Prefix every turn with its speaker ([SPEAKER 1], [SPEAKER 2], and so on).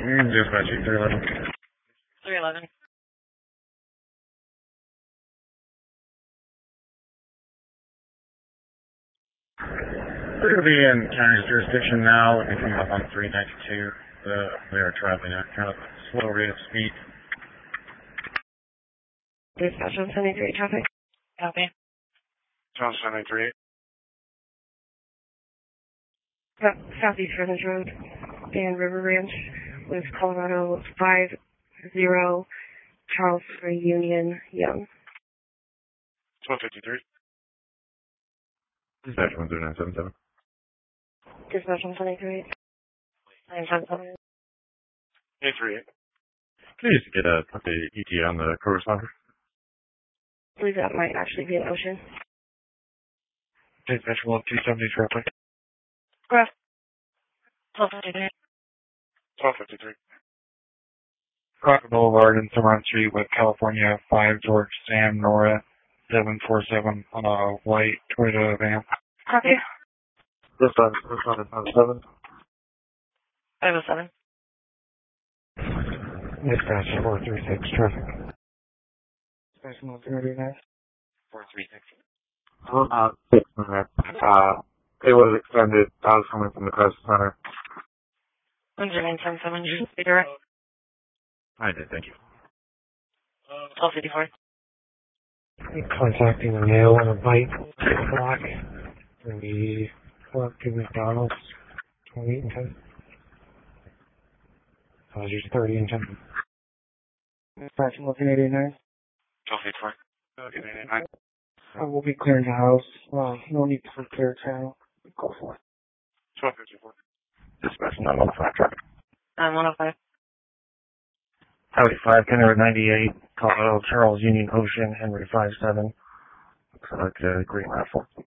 [SPEAKER 1] Dispatching 311.
[SPEAKER 2] 311.
[SPEAKER 1] We're going to be in county's jurisdiction now, looking from up on 392. We are traveling at kind of a slow rate of speed.
[SPEAKER 3] Dispatch on 73 traffic.
[SPEAKER 2] Copy.
[SPEAKER 1] John 73.
[SPEAKER 3] Southeast Furnace Road, Dan River Ranch, with Colorado 50 Charles Free Union Young.
[SPEAKER 1] 1253. Dispatch 10977.
[SPEAKER 3] Dispatch on 73. 977.
[SPEAKER 1] 838. Can you just get put the ETA on the corresponder?
[SPEAKER 3] I believe that might actually be an ocean.
[SPEAKER 1] Dispatch 1270 traffic.
[SPEAKER 2] Graph. 1253.
[SPEAKER 1] 1253.
[SPEAKER 4] Crockett Boulevard and Cimarron Street with California 5 George Sam Nora 747 on a white Toyota van.
[SPEAKER 2] Copy.
[SPEAKER 1] This one is on 7.
[SPEAKER 2] 507.
[SPEAKER 4] Dispatch 436 traffic. Dispatch 139.
[SPEAKER 2] 436.
[SPEAKER 1] 6 minutes. It was extended. I was coming from the crisis center.
[SPEAKER 2] 10977. Just be direct.
[SPEAKER 1] I did, thank you.
[SPEAKER 2] 1254.
[SPEAKER 4] Contacting a male on a bike block in the Clark to McDonald's 28 and 10. Just 30 and 10. Dispatch 189.
[SPEAKER 1] 1284. 1289.
[SPEAKER 4] We'll be clearing the house. No need for clear channel. Go for it.
[SPEAKER 1] 1254. Dispatch 915 traffic.
[SPEAKER 2] 105.
[SPEAKER 1] Howdy 5, Kenner 98, Colorado Charles Union Ocean, Henry 57. Looks like a green rifle.